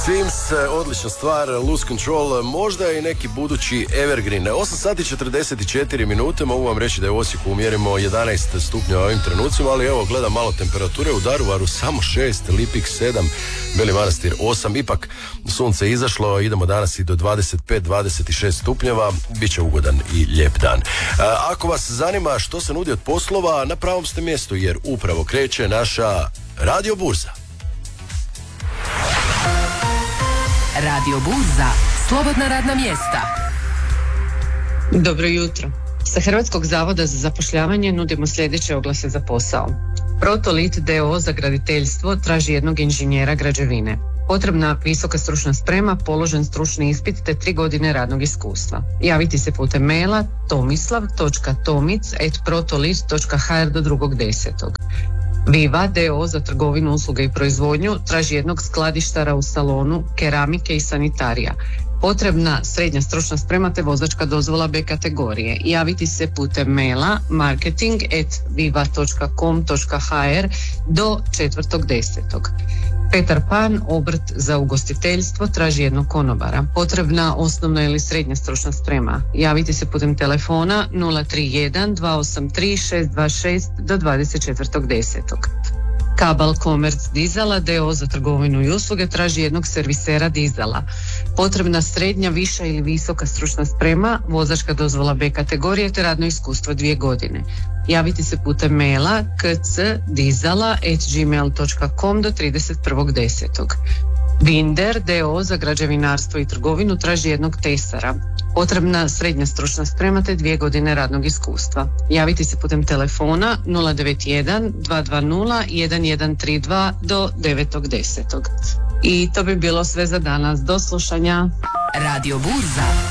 Sims, odlična stvar, Lose Control, možda i neki budući evergreen. 8 sati 44 minute, mogu vam reći da je u Osijeku umjerimo 11 stupnjeva ovim trenucima, ali evo, gledam malo temperature, u Daruvaru samo 6, Lipik 7, Beli Manastir 8, ipak sunce izašlo, idemo danas i do 25-26 stupnjeva, bit će ugodan i lijep dan. Ako vas zanima što se nudi od poslova, na pravom ste mjestu, jer upravo kreće naša Radio Burza. Radio Burza, slobodna radna mjesta. Dobro jutro. Sa Hrvatskog zavoda za zapošljavanje nudimo sljedeće oglase za posao. Protolit d.o.o. za graditeljstvo traži jednog inženjera građevine. Potrebna visoka stručna sprema, položen stručni ispit te 3 godine radnog iskustva. Javiti se putem maila tomislav.tomic@protolit.hr do 2.10. Viva d.o.o. za trgovinu, usluge i proizvodnju traži jednog skladištara u salonu, keramike i sanitarija. Potrebna srednja stručna sprema te vozačka dozvola B kategorije. Javiti se putem maila marketing@viva.com.hr do 4.10. Petar Pan, obrt za ugostiteljstvo, traži jednog konobara. Potrebna osnovna ili srednja stručna sprema. Javiti se putem telefona 031 283 626 do 24.10. Kabal Commerce dizala d.o.o. za trgovinu i usluge traži jednog servisera dizala. Potrebna srednja, viša ili visoka stručna sprema, vozačka dozvola B kategorije te radno iskustvo 2 godine. Javiti se putem maila kcdizala@gmail.com do 31.10. Binder d.o.o. za građevinarstvo i trgovinu traži jednog tesara. Potrebna srednja stručna sprema te 2 godine radnog iskustva. Javiti se putem telefona 091 220 1132 do 9.10. I to bi bilo sve za danas. Do slušanja. Radio Burza.